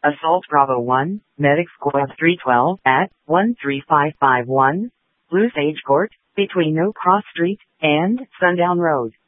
Assault Bravo 1, Medic Squad 312 at 13551, Blue Sage Court, between No Cross Street and Sundown Road.